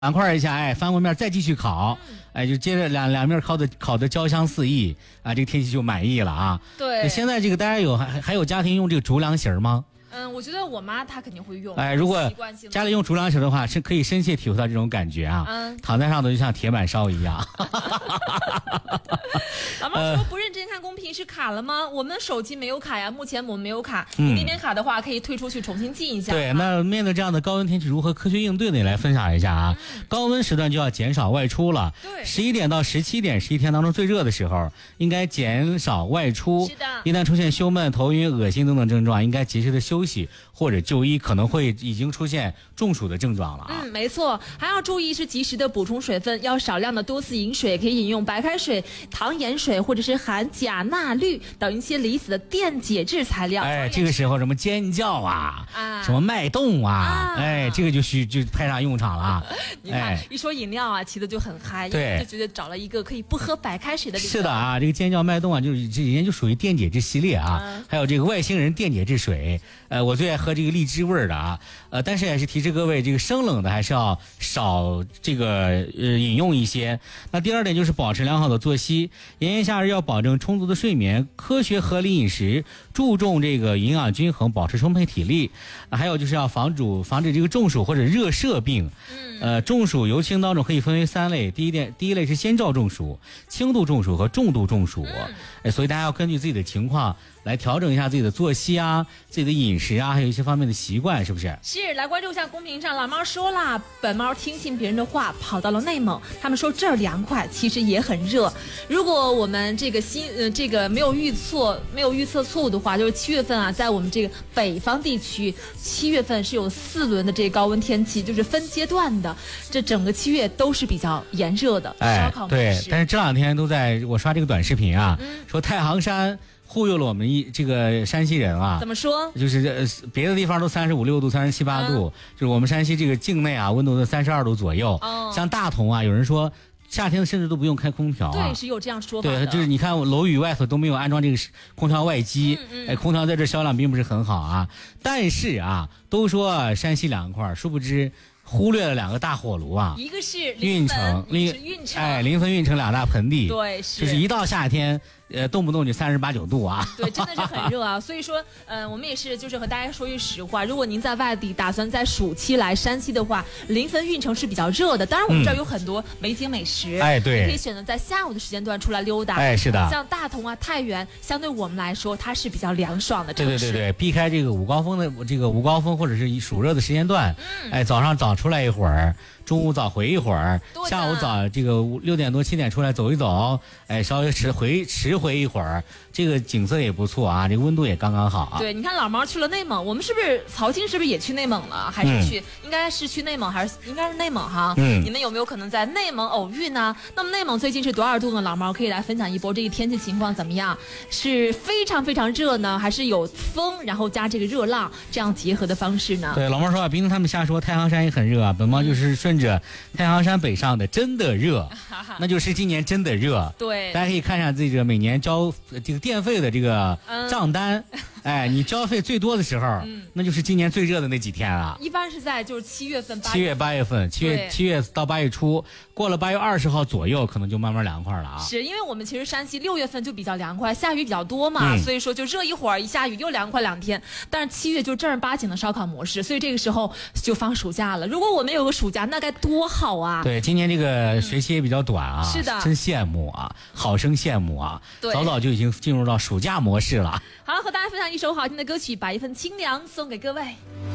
2块一下，哎，翻过面再继续烤，哎，就接着两面烤的焦香四溢啊，这个天气就满意了啊。 对， 现在这个大家还有家庭用这个竹凉席吗？ 我觉得我妈她肯定会用。 哎，如果家里用竹凉席的话，是可以深切体会到这种感觉啊。躺在上头就像铁板烧一样。 老妈说不认真看公屏是卡了吗？我们手机没有卡呀，目前我们没有卡。你那边卡的话，可以退出去重新进一下。 对，那面对这样的高温天气，如何科学应对呢？也来分享一下啊。高温时段就要减少外出了。 对 ，11点到17点是一天当中最热的时候，应该减少外出。 是的。 一旦出现胸闷、头晕、恶心等等症状，应该及时的休息或者就医，可能会已经出现中暑的症状了啊。 没错，还要注意是及时的补充水分，要少量的多次饮水，可以饮用白开水、糖盐水或者是含钾、钠、氯等一些离子的电解质材料。 哎，这个时候什么尖叫啊，什么脉动啊，哎，这个就派上用场了啊。 你看，一说饮料啊，骑的就很嗨， 对， 就觉得找了一个可以不喝白开水的地方。 是的啊，这个尖叫脉动啊，就是这人家就属于电解质系列啊，还有这个外星人电解质水，我最爱喝这个荔枝味的啊，但是也是提示各位，这个生冷的还是要少这个饮用一些。那第二点就是保持良好的作息，炎炎夏日要保证充足的睡眠，科学合理饮食，注重这个营养均衡，保持充沛体力。还有就是要防止这个中暑或者热射病。中暑由轻当中可以分为3类，第一类是先兆中暑、轻度中暑和重度中暑。所以大家要根据自己的情况来调整一下自己的作息啊，自己的饮食啊，还有一些方面的习惯，是不是？ 是，来关注一下公屏上，老猫说啦，本猫听信别人的话，跑到了内蒙，他们说这儿凉快，其实也很热。如果我们这个没有预测错误的话，就是7月份啊，在我们这个北方地区，7月份是有4轮的这个高温天气，就是分阶段的。这整个7月都是比较炎热的，烧烤模式。 对，但是这2天都在我刷这个短视频啊，说太行山忽悠了我们这个山西人啊。 怎么说？ 就是别的地方都35、6度、37、8度，就是我们山西这个境内啊，温度在32度左右。像大同啊，有人说夏天甚至都不用开空调啊。 对，是有这样说法的。 对，就是你看楼宇外头都没有安装这个空调外机，空调在这销量并不是很好啊。但是啊，都说山西凉快，殊不知忽略了2个大火炉啊， 一个是运城，临汾运城2大盆地。 对， 就是一到夏天，动不动就38、9度啊。 对，真的是很热啊。所以说，我们也是就是和大家说句实话，如果您在外地打算在暑期来山西的话，临汾运城是比较热的。当然，我们这儿有很多美景美食， 对， 可以选择在下午的时间段出来溜达。 是的。 像大同啊、太原，相对我们来说，它是比较凉爽的城市。 对，避开这个午高峰或者是暑热的时间段。早上早出来一会儿，中午早回一会儿，下午早这个6点多7点出来走一走，稍微迟回一会儿，这个景色也不错啊，这个温度也刚刚好啊。 对，你看老毛去了内蒙，我们是不是曹青是不是也去内蒙了？还是去？应该是去内蒙，还是应该是内蒙哈？你们有没有可能在内蒙偶遇呢？那么内蒙最近是多少度呢？老毛可以来分享一波这个天气情况怎么样？是非常非常热呢，还是有风，然后加这个热浪这样结合的方式呢？ 对，老毛说啊，别听他们瞎说，太行山也很热啊，本猫就是顺着太行山北上的，真的热，那就是今年真的热。 对， 大家可以看一下自己这每年交这个电费的这个账单，你交费最多的时候，那就是今年最热的那几天啊。 一般是在就是7月份、 8月份，7月到8月初，过了8月20号左右，可能就慢慢凉快了啊。 是因为我们其实山西6月份就比较凉快，下雨比较多嘛，所以说就热一会儿，一下雨又凉快2天。但是7月就正儿八经的烧烤模式，所以这个时候就放暑假了。如果我们有个暑假，那该多好啊！ 对，今年这个学期也比较短啊， 是的， 真羡慕啊，好生羡慕啊！ 对， 早早就已经进入到暑假模式了。 好了，和大家分享一首好听的歌曲，把一份清凉送给各位。